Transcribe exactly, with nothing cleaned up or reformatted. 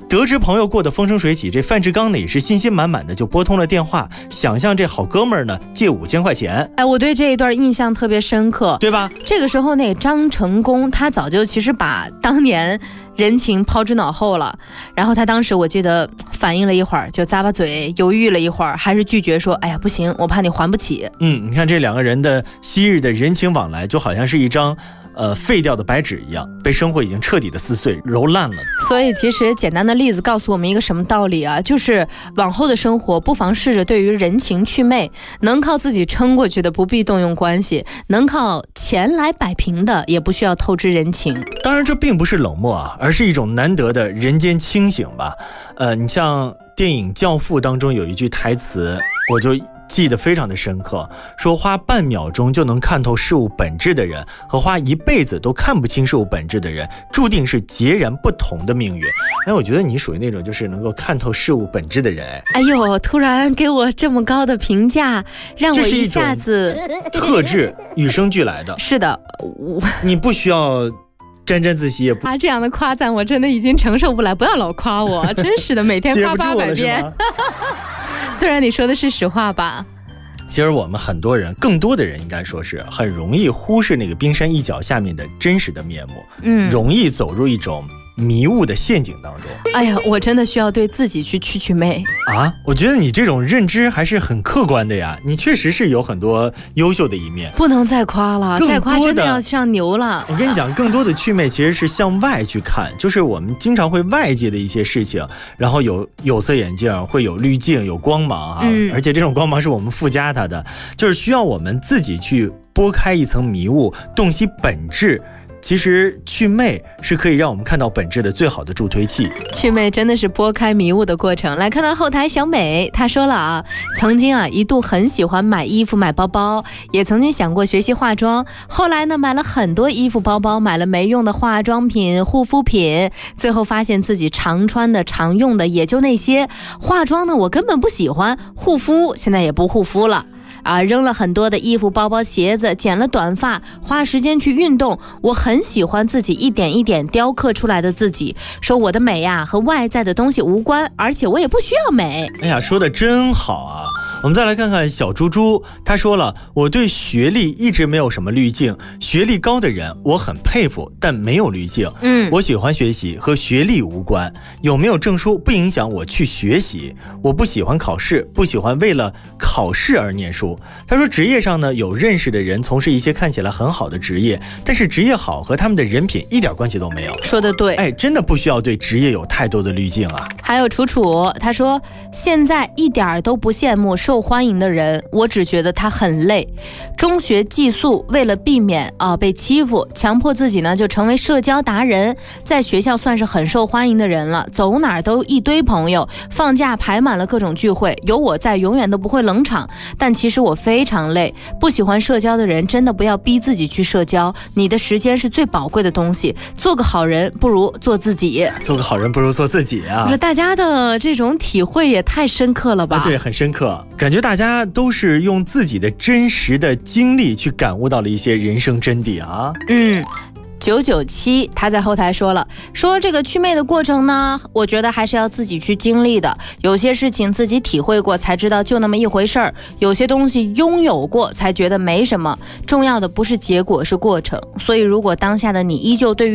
得知朋友过得风生水起，这范志刚呢也是信心满满的就拨通了电话，想向这好哥们儿呢借五千块钱。 哎，我对这一段印象特别深刻， 对吧？ 这个时候那张成功他早就其实把当年人情抛之脑后了，然后他当时我记得反应了一会儿，就咂巴嘴，犹豫了一会儿，还是拒绝说：“哎呀，不行，我怕你还不起。” 嗯，你看这两个人的昔日的人情往来，就好像是一张呃废掉的白纸一样，被生活已经彻底的撕碎揉烂了。 所以其实简单的例子告诉我们一个什么道理啊？就是往后的生活不妨试着对于人情去魅，能靠自己撑过去的不必动用关系，能靠钱来摆平的也不需要透支人情。 当然这并不是冷漠啊，而是一种难得的人间清醒吧。呃，你像电影《教父》当中有一句台词，我就记得非常的深刻，说花半秒钟就能看透事物本质的人，和花一辈子都看不清事物本质的人，注定是截然不同的命运。哎，我觉得你属于那种就是能够看透事物本质的人。 哎呦，突然给我这么高的评价，让我一下子特质与生俱来的。 是的，我你不需要沾沾自喜，也不啊，这样的夸赞我真的已经承受不来，不要老夸我，真是的，每天夸八百遍。虽然你说的是实话吧。 其实我们很多人，更多的人应该说是很容易忽视那个冰山一角下面的真实的面目，嗯，容易走入一种迷雾的陷阱当中。 哎呀，我真的需要对自己去去去魅啊！我觉得你这种认知还是很客观的呀，你确实是有很多优秀的一面。 不能再夸了，再夸真的要上牛了。 我跟你讲，更多的去魅其实是向外去看，就是我们经常会外界的一些事情，然后有有色眼镜，会有滤镜，有光芒啊，嗯、而且这种光芒是我们附加它的，就是需要我们自己去拨开一层迷雾，洞悉本质。其实去魅是可以让我们看到本质的最好的助推器。 去魅真的是拨开迷雾的过程。来看到后台小美，她说了啊，曾经啊一度很喜欢买衣服买包包，也曾经想过学习化妆，后来呢买了很多衣服包包，买了没用的化妆品护肤品，最后发现自己常穿的常用的也就那些，化妆呢我根本不喜欢，护肤现在也不护肤了啊，扔了很多的衣服包包鞋子，剪了短发，花时间去运动。我很喜欢自己一点一点雕刻出来的自己，说我的美呀和外在的东西无关，而且我也不需要美。 哎呀，说的真好啊。我们再来看看小猪猪，他说了，我对学历一直没有什么滤镜，学历高的人我很佩服，但没有滤镜。嗯，我喜欢学习，和学历无关，有没有证书不影响我去学习。我不喜欢考试，不喜欢为了考试而念书。他说职业上呢，有认识的人从事一些看起来很好的职业，但是职业好和他们的人品一点关系都没有。 说得对， 哎，真的不需要对职业有太多的滤镜啊。 还有楚楚，他说现在一点都不羡慕受欢迎的人，我只觉得他很累。中学寄宿，为了避免啊、呃、被欺负，强迫自己呢就成为社交达人，在学校算是很受欢迎的人了，走哪儿都一堆朋友，放假排满了各种聚会，有我在永远都不会冷场。但其实我非常累，不喜欢社交的人真的不要逼自己去社交，你的时间是最宝贵的东西，做个好人不如做自己。 做个好人不如做自己啊！ 我说大家的这种体会也太深刻了吧？ 啊、对，很深刻，感觉大家都是用自己的真实的经历去感悟到了一些人生真谛啊。 嗯。九九七他在后台说了，说这个祛魅的过程呢，我觉得还是要自己去经历的，有些事情自己体会过才知道就那么一回事儿，有些东西拥有过才觉得没什么，重要的不是结果是过程。所以如果当下的你依旧对于